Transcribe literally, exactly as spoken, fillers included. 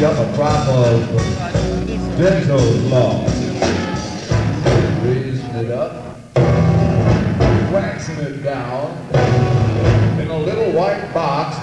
up a crop of dental floss. Raising it up, waxing it down in a little white box